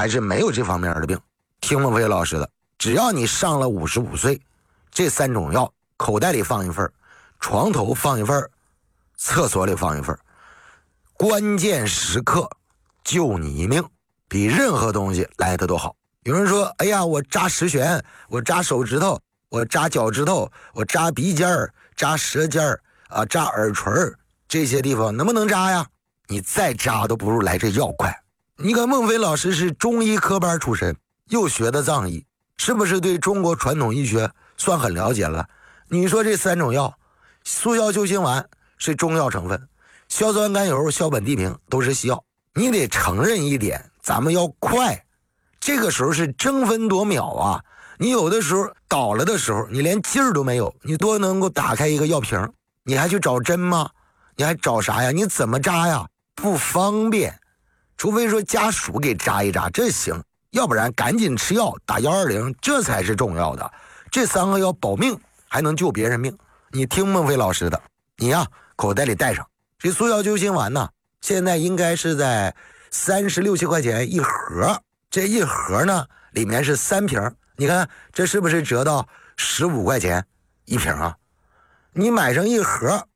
还是没有这方面的病，听孟非老师的，只要你上了55岁，这3种药口袋里放一份，床头放一份，厕所里放一份，关键时刻救你一命，比任何东西来的都好。有人说，哎呀，我扎十旋，我扎手指头，我扎脚趾头，我扎鼻尖儿，扎舌尖儿啊，扎耳垂，这些地方能不能扎呀？你再扎都不如来这药快。你看孟非老师是中医科班出身，又学的藏医，是不是对中国传统医学算很了解了？你说这3种药，速效救心丸是中药成分，硝酸甘油、硝苯地平都是西药。你得承认一点，咱们要快，这个时候是争分夺秒啊！你有的时候倒了的时候，你连劲儿都没有，你多能够打开一个药瓶，你还去找针吗？你还找啥呀？你怎么扎呀？不方便，除非说家属给扎一扎，这行，要不然赶紧吃药，打120，这才是重要的。这3个药保命，还能救别人命。你听孟非老师的，你呀口袋里带上。这速效救心丸呢，现在应该是在36、7块钱一盒，这一盒呢里面是3瓶，你看这是不是折到15块钱一瓶啊？你买上一盒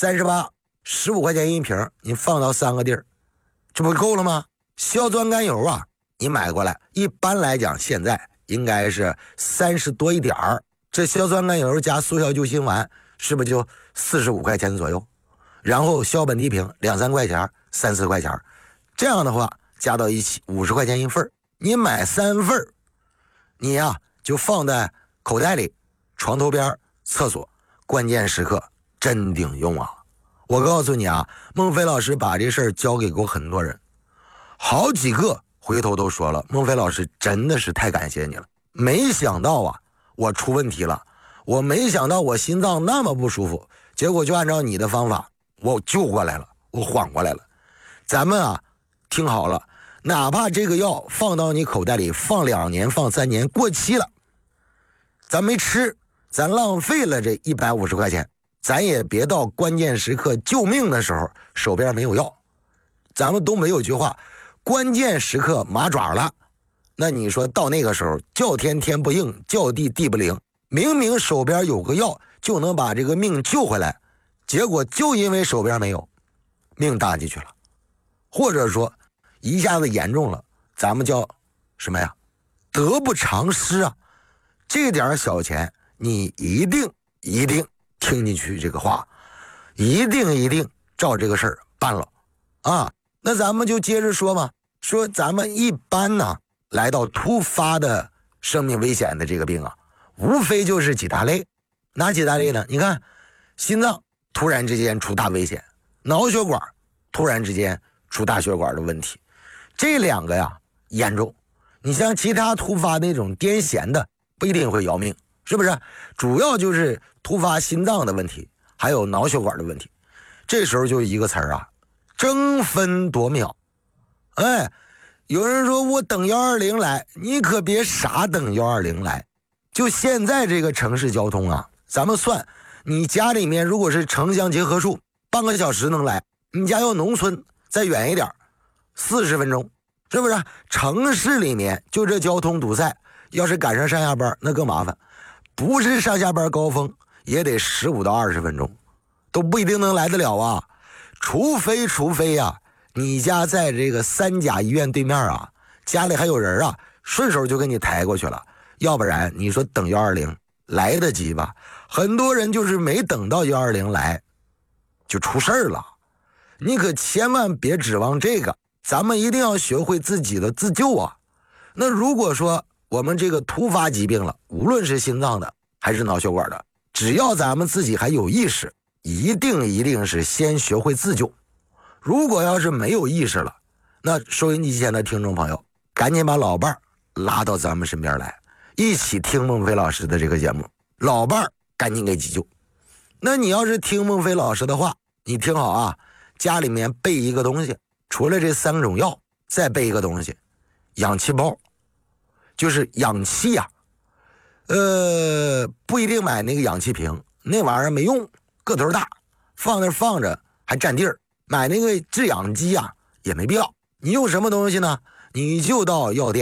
38。15块钱一瓶，你放到3个地儿，这不够了吗？硝酸甘油啊，你买过来，一般来讲现在应该是30多一点儿。这硝酸甘油加速效救心丸，是不是就45块钱左右？然后硝苯地平2、3块钱，3、4块钱，这样的话加到一起50块钱一份，你买3份，你呀就放在口袋里、床头边、厕所，关键时刻真顶用啊！我告诉你啊，孟非老师把这事儿交给过很多人，好几个回头都说了，孟非老师真的是太感谢你了，没想到啊我出问题了，我没想到我心脏那么不舒服，结果就按照你的方法我救过来了，我缓过来了。咱们啊听好了，哪怕这个药放到你口袋里放2年放3年过期了，咱没吃，咱浪费了这150块钱，咱也别到关键时刻救命的时候手边没有药。咱们东北有句话，关键时刻麻爪了，那你说到那个时候叫天天不应，叫地地不灵，明明手边有个药就能把这个命救回来，结果就因为手边没有，命搭进去了，或者说一下子严重了，咱们叫什么呀？得不偿失啊！这点小钱你一定听进去这个话，一定照这个事儿办了啊！那咱们就接着说嘛，说咱们一般呢来到突发的生命危险的这个病啊，无非就是几大类。哪几大类呢？你看，心脏突然之间出大危险，脑血管突然之间出大血管的问题，这2个呀严重。你像其他突发那种癫痫的不一定会要命，是不是？主要就是突发心脏的问题，还有脑血管的问题。这时候就一个词儿啊，争分夺秒。哎，有人说我等120来，你可别傻等120来。就现在这个城市交通啊，咱们算，你家里面如果是城乡结合处，半个小时能来，你家要农村再远一点40分钟，是不是？城市里面就这交通堵塞，要是赶上上下班那更麻烦，不是上下班高峰也得15到20分钟，都不一定能来得了啊。除非呀，你家在这个3甲医院对面啊，家里还有人啊，顺手就给你抬过去了，要不然你说等120来得及吧？很多人就是没等到120来就出事儿了。你可千万别指望这个，咱们一定要学会自己的自救啊。那如果说我们这个突发疾病了，无论是心脏的还是脑血管的，只要咱们自己还有意识，一定是先学会自救。如果要是没有意识了，那收音机前的听众朋友赶紧把老伴儿拉到咱们身边来，一起听孟非老师的这个节目，老伴儿赶紧给急救。那你要是听孟非老师的话，你听好啊，家里面备一个东西，除了这3种药再备一个东西，氧气包，就是氧气呀。不一定买那个氧气瓶，那玩意儿没用，个头大，放那放着还占地儿。买那个制氧机啊也没必要。你用什么东西呢？你就到药店